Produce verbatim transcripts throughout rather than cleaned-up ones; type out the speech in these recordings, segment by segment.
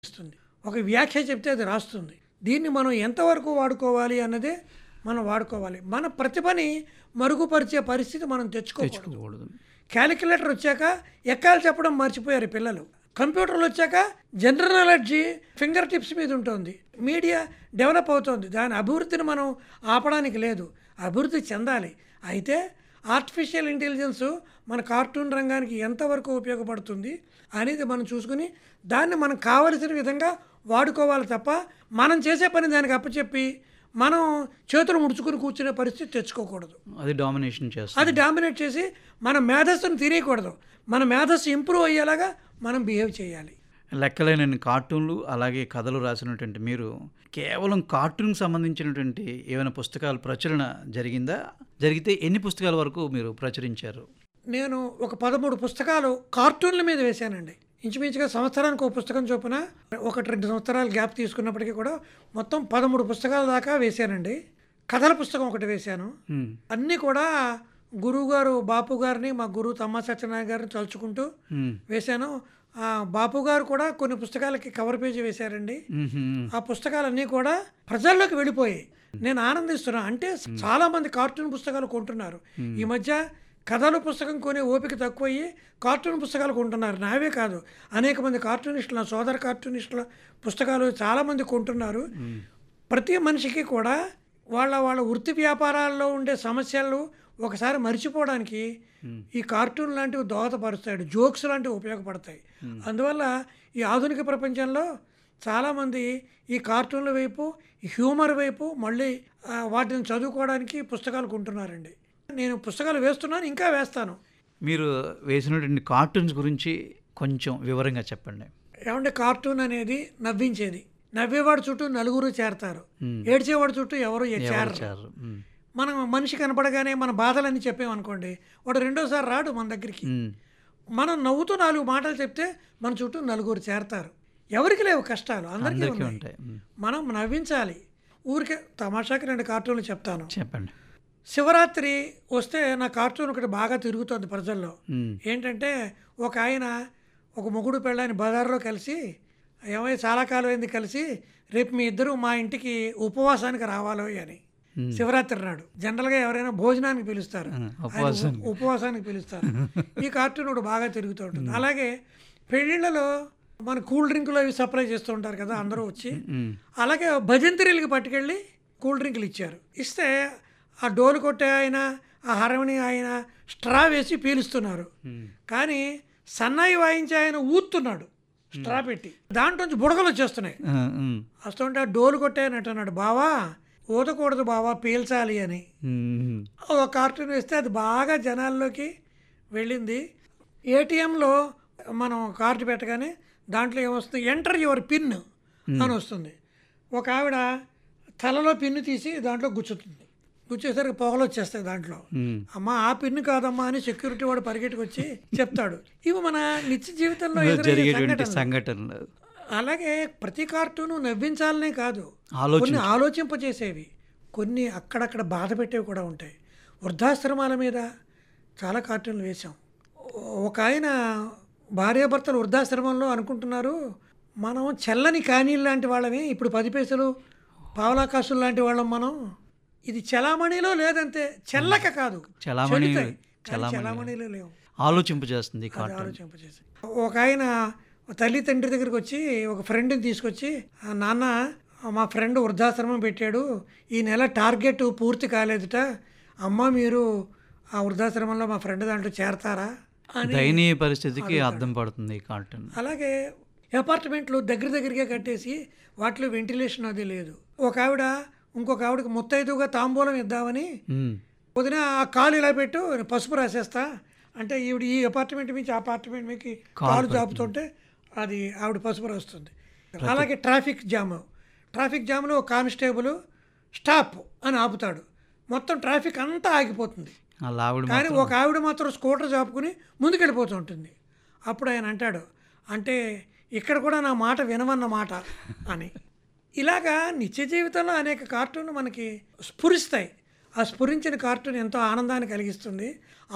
ఇస్తుంది. ఒక వ్యాఖ్య చెప్తే అది రాస్తుంది. దీన్ని మనం ఎంతవరకు వాడుకోవాలి అన్నదే మనం వాడుకోవాలి. మన ప్రతిభని మరుగుపరిచే పరిస్థితి మనం తెచ్చుకోకూడదు. తెచ్చుకోకూడదు. క్యాలిక్యులేటర్ వచ్చాక ఎక్కాలు చెప్పడం మర్చిపోయారు ఈ పిల్లలు. కంప్యూటర్లు వచ్చాక జనరల్ నాలెడ్జి ఫింగర్ టిప్స్ మీద ఉంటుంది. మీడియా డెవలప్ అవుతుంది. దాని అభివృద్ధిని మనం ఆపడానికి లేదు, అభివృద్ధి చెందాలి. అయితే ఆర్టిఫిషియల్ ఇంటెలిజెన్స్ మన కార్టూన్ రంగానికి ఎంతవరకు ఉపయోగపడుతుంది అనేది మనం చూసుకుని దాన్ని మనం కావలసిన విధంగా వాడుకోవాలి తప్ప మనం చేసే పని దానికి అప్పచెప్పి మనం చేతులు ముడుచుకుని కూర్చునే పరిస్థితి తెచ్చుకోకూడదు. అది డామినేషన్ చేస్తుంది. అది డామినేట్ చేసి మన మేధస్సును తినేయకూడదు. మన మేధస్సు ఇంప్రూవ్ అయ్యేలాగా మనం బిహేవ్ చేయాలి. లెక్కలేనన్ని కార్టూన్లు అలాగే కథలు రాసినటువంటి మీరు కేవలం కార్టూన్కి సంబంధించినటువంటి ఏమైనా పుస్తకాలు ప్రచురణ జరిగిందా? జరిగితే ఎన్ని పుస్తకాల వరకు మీరు ప్రచురించారు? నేను ఒక పదమూడు పుస్తకాలు కార్టూన్ల మీద వేశానండి. ఇంచుమించుగా సంవత్సరానికి ఒక పుస్తకం చొప్పున ఒకటి రెండు సంవత్సరాలు గ్యాప్ తీసుకున్నప్పటికీ కూడా మొత్తం పదమూడు పుస్తకాల దాకా వేశానండి. కథల పుస్తకం ఒకటి వేశాను. అన్నీ కూడా గురువు గారు బాపు గారిని, మా గురువు తమ్మా సత్యనారాయణ గారిని తలుచుకుంటూ వేశాను. బాపు గారు కూడా కొన్ని పుస్తకాలకి కవర్ పేజీ వేశారండి. ఆ పుస్తకాలన్నీ కూడా ప్రజల్లోకి వెళ్ళిపోయాయి. నేను ఆనందిస్తున్నా. అంటే చాలా మంది కార్టూన్ పుస్తకాలు కొంటున్నారు. ఈ మధ్య కథల పుస్తకం కొనే ఓపిక తక్కువయ్యి కార్టూన్ పుస్తకాలు కొంటున్నారు. నావే కాదు, అనేక మంది కార్టూనిస్టులు, నా సోదర కార్టూనిస్టుల పుస్తకాలు చాలామంది కొంటున్నారు. ప్రతి మనిషికి కూడా వాళ్ళ వాళ్ళ వృత్తి వ్యాపారాల్లో ఉండే సమస్యలు ఒకసారి మర్చిపోవడానికి ఈ కార్టూన్ లాంటివి దోహదపరుస్తాయి, జోక్స్ లాంటివి ఉపయోగపడతాయి. అందువల్ల ఈ ఆధునిక ప్రపంచంలో చాలామంది ఈ కార్టూన్ల వైపు, హ్యూమర్ వైపు మళ్ళీ వాటిని చదువుకోవడానికి పుస్తకాలు కొంటున్నారండి. నేను పుస్తకాలు వేస్తున్నాను, ఇంకా వేస్తాను. మీరు వేసినటువంటి కార్టూన్స్ గురించి కొంచెం వివరంగా చెప్పండి. ఏమంటే కార్టూన్ అనేది నవ్వించేది. నవ్వేవాడు చుట్టూ నలుగురు చేరతారు, ఏడ్చేవాడు చుట్టూ ఎవరు చేరరు. మనం మనిషి కనపడగానే మన బాధలన్నీ చెప్పామనుకోండి, వాడు రెండోసారి రాడు మన దగ్గరికి. మనం నవ్వుతూ నాలుగు మాటలు చెప్తే మన చుట్టూ నలుగురు చేరతారు. ఎవరికి లేవు కష్టాలు, అందరికీ ఉంటాయి. మనం నవ్వించాలి. ఊరికే తమాషాకి రెండు కార్టూన్లు చెప్తాను. చెప్పండి. శివరాత్రి వస్తే నా కార్టూన్ ఒకటి బాగా తిరుగుతుంది ప్రజల్లో. ఏంటంటే ఒక ఆయన ఒక మొగుడు పెళ్ళాన్ని బజార్లో కలిసి, ఏమై చాలా కాలం అయింది కలిసి, రేపు మీ ఇద్దరు మా ఇంటికి ఉపవాసానికి రావాలో అని. శివరాత్రి నాడు జనరల్గా ఎవరైనా భోజనానికి పిలుస్తారు, ఉపవాసానికి పిలుస్తారు. ఈ కార్టూన్ ఒకటి బాగా తిరుగుతూ ఉంటుంది. అలాగే పెళ్ళిళ్ళలో మన కూల్ డ్రింకులు అవి సప్లై చేస్తూ ఉంటారు కదా అందరూ వచ్చి. అలాగే భజంత్రీలకి పట్టుకెళ్ళి కూల్ డ్రింకులు ఇచ్చారు. ఇస్తే ఆ డోలు కొట్టే ఆయన, ఆ హరమణి ఆయన స్ట్రా వేసి పీలుస్తున్నారు. కానీ సన్నాయి వాయించే ఆయన ఊతున్నాడు స్ట్రా పెట్టి, దాంట్లోంచి బుడగలు వచ్చేస్తున్నాయి. వస్తుంటే ఆ డోలు కొట్టే ఆయన అంటున్నాడు, బావా ఊతకూడదు బావా, పీల్చాలి అని. ఒక కార్టూన్ వేస్తే అది బాగా జనాల్లోకి వెళ్ళింది. ఏటీఎంలో మనం కార్డు పెట్టగానే దాంట్లో ఏమొస్తుంది, ఎంటర్ యువర్ పిన్ అని వస్తుంది. ఒక ఆవిడ తలలో పిన్ను తీసి దాంట్లో గుచ్చుతుంది. గుచ్చేసరికి పొగలు వచ్చేస్తాయి దాంట్లో. అమ్మా ఆ పిన్ను కాదమ్మా అని సెక్యూరిటీ వాడు పరిగెట్టుకు వచ్చి చెప్తాడు. ఇవి మన నిత్య జీవితంలో జరిగే సంఘటనలు. అలాగే ప్రతి కార్టూను నవ్వించాలనే కాదు, కొన్ని ఆలోచింపజేసేవి, కొన్ని అక్కడక్కడ బాధ పెట్టేవి కూడా ఉంటాయి. వృద్ధాశ్రమాల మీద చాలా కార్టూన్లు వేశాం. ఒక ఆయన భార్యాభర్తలు వృద్ధాశ్రమంలో అనుకుంటున్నారు, మనం చల్లని కానీళ్ళు లాంటి వాళ్ళమే, ఇప్పుడు పది పైసలు పావలాకాసులు లాంటి వాళ్ళం మనం. ఇది చలామణిలో లేదంతే, చెల్లక కాదు, చలామణిలో లేవు. ఆలోచింపజేస్తుంది, ఆలోచింపజేస్తుంది. ఒక ఆయన తల్లి తండ్రి దగ్గరికి వచ్చి ఒక ఫ్రెండ్ని తీసుకొచ్చి, నాన్న మా ఫ్రెండ్ వృద్ధాశ్రమం పెట్టాడు, ఈ నెల టార్గెట్ పూర్తి కాలేదుట, అమ్మ మీరు ఆ వృద్ధాశ్రమంలో మా ఫ్రెండ్ దాంట్లో చేరతారా అని. దయనీయ పరిస్థితికి అర్థం పడుతుంది కార్టూన్. అలాగే అపార్ట్మెంట్లు దగ్గర దగ్గరగా కట్టేసి వాటిలో వెంటిలేషన్ అది లేదు. ఒక ఆవిడ ఇంకొక ఆవిడకి ముత్తైదుగా తాంబూలం ఇద్దామని వదిన ఆ కాలు ఇలా పెట్టు పసుపు రాసేస్తా అంటే, ఈవిడ ఈ అపార్ట్మెంట్ నుంచి ఆ అపార్ట్మెంట్ మీకు కాలు జాపుతుంటే అది ఆవిడ పసుపు రాస్తుంది. అలాగే ట్రాఫిక్ జామ్, ట్రాఫిక్ జామ్లో ఒక కానిస్టేబుల్ స్టాప్ అని ఆపుతాడు, మొత్తం ట్రాఫిక్ అంతా ఆగిపోతుంది. కానీ ఒక ఆవిడ మాత్రం స్కూటర్ జాపుకుని ముందుకెళ్ళిపోతూ ఉంటుంది. అప్పుడు ఆయన అంటాడు, అంటే ఇక్కడ కూడా నా మాట వినవన్న మాట అని. ఇలాగా నిత్య జీవితంలో అనేక కార్టూన్లు మనకి స్ఫురిస్తాయి. ఆ స్ఫురించిన కార్టూన్ ఎంతో ఆనందాన్ని కలిగిస్తుంది,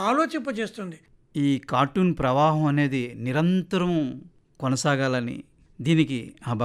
ఆలోచింపజేస్తుంది. ఈ కార్టూన్ ప్రవాహం అనేది నిరంతరం కొనసాగాలని దీనికి ఆ